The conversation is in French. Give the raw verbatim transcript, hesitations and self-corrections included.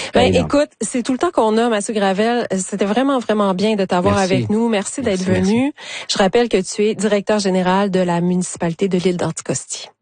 Ben, écoute, c'est tout le temps qu'on a, Mathieu Gravel. C'était vraiment, vraiment bien de t'avoir merci. avec nous. Merci, merci d'être venu. Merci. Je rappelle que tu es directeur général de la municipalité de l'île d'Anticosti.